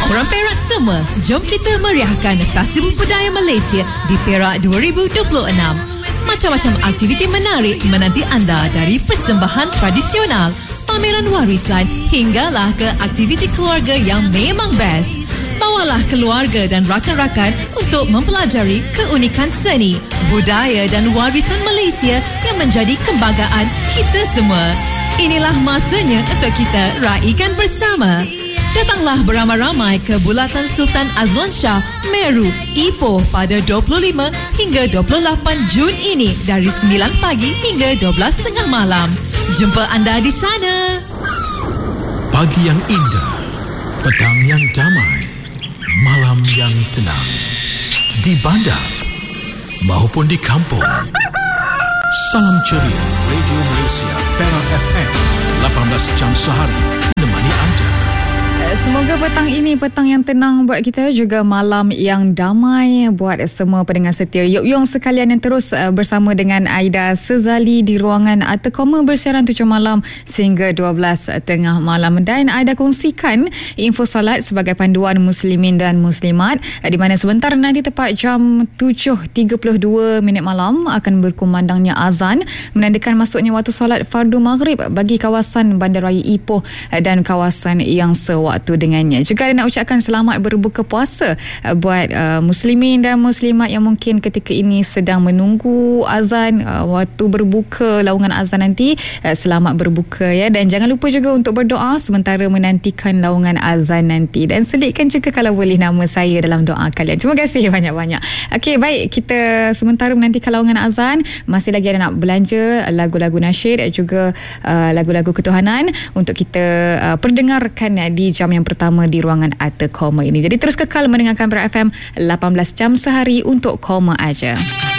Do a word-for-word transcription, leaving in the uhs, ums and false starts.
Orang Perak semua, jom kita meriahkan Festival Budaya Malaysia di Perak dua ribu dua puluh enam. Macam-macam aktiviti menarik menanti anda, dari persembahan tradisional, pameran warisan hinggalah ke aktiviti keluarga yang memang best. Bawalah keluarga dan rakan-rakan untuk mempelajari keunikan seni, budaya dan warisan Malaysia yang menjadi kebanggaan kita semua. Inilah masanya untuk kita raikan bersama. Datanglah beramai-ramai ke Bulatan Sultan Azlan Shah, Meru, Ipoh pada dua puluh lima hingga dua puluh lapan Jun ini dari sembilan pagi hingga dua belas tengah malam. Jumpa anda di sana. Pagi yang indah, petang yang damai, malam yang tenang. Di bandar maupun di kampung. Salam ceria Radio Malaysia Perak F M, lapan belas jam sehari menemani anda. Semoga petang ini petang yang tenang buat kita, juga malam yang damai buat semua pendengar setia Yok Yong sekalian yang terus bersama dengan Aida Sezali di ruangan Atekoma bersiaran tujuh malam sehingga dua belas tengah malam. Dan Aida kongsikan info solat sebagai panduan muslimin dan muslimat, di mana sebentar nanti tepat jam tujuh tiga puluh dua minit malam akan berkumandangnya azan menandakan masuknya waktu solat fardu maghrib bagi kawasan Bandaraya Ipoh dan kawasan yang sewaktu dengannya. Juga ada nak ucapkan selamat berbuka puasa uh, buat uh, muslimin dan muslimat yang mungkin ketika ini sedang menunggu azan, uh, waktu berbuka laungan azan nanti. Uh, selamat berbuka ya, dan jangan lupa juga untuk berdoa sementara menantikan laungan azan nanti, dan selitkan juga kalau boleh nama saya dalam doa kalian. Terima kasih banyak-banyak. Okey, baik, kita sementara menantikan laungan azan, masih lagi ada nak belanja lagu-lagu nasyid juga uh, lagu-lagu ketuhanan untuk kita uh, perdengarkan uh, di jam yang pertama di ruangan Atekoma ini. Jadi terus kekal mendengarkan Perak F M, lapan belas jam sehari untuk koma aja.